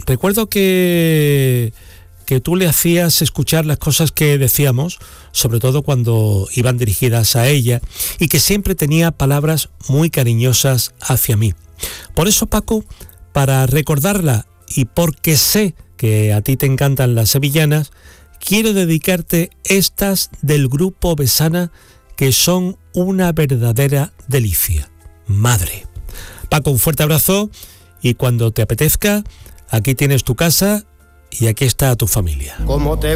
recuerdo que tú le hacías escuchar las cosas que decíamos, sobre todo cuando iban dirigidas a ella, y que siempre tenía palabras muy cariñosas hacia mí. Por eso, Paco, para recordarla y porque sé que a ti te encantan las sevillanas, quiero dedicarte estas del grupo Besana, que son una verdadera delicia. Madre. Paco, un fuerte abrazo y cuando te apetezca, aquí tienes tu casa y aquí está tu familia. ¿Cómo te